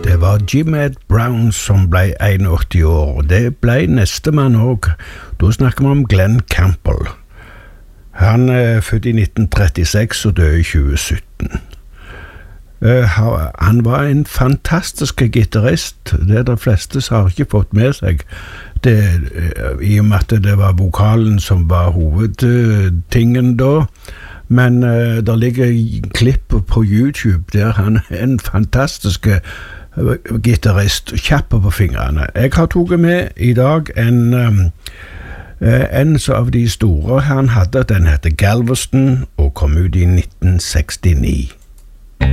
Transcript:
Det var Jim Ed Brown som ble 81 år, og det ble neste mann også. Da snakker vi om Glenn Campbell. Han er født i 1936 og døde i 2017. Han var en fantastisk gitarist, det de fleste har ikke fått med seg. I og med at det var vokalen som var hovedtingen da, men der ligger klipp på YouTube der han er en fantastisk gitarist, kjapp på fingrene. Jeg har tatt med i dag en av de store han hadde, den heter Galveston og kom ut i 1969.